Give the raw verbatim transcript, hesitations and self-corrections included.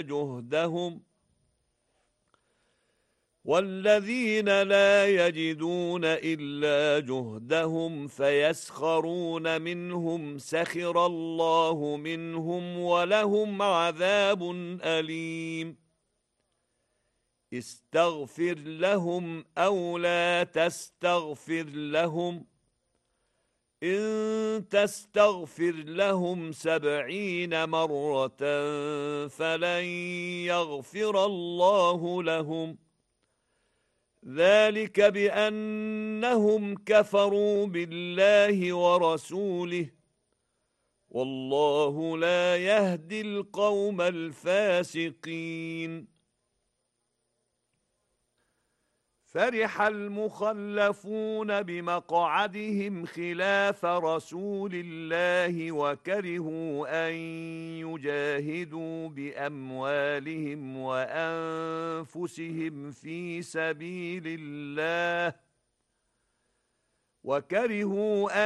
جهدهم والذين لا يجدون إلا جهدهم فيسخرون منهم سخر الله منهم ولهم عذاب أليم استغفر لهم أو لا تستغفر لهم إن تستغفر لهم سبعين مرة فلن يغفر الله لهم ذلك بأنهم كفروا بالله ورسوله والله لا يهدي القوم الفاسقين فرح المخلفون بمقعدهم خلاف رسول الله وكرهوا أن يجاهدوا بأموالهم وأنفسهم في سبيل الله وكرهوا أن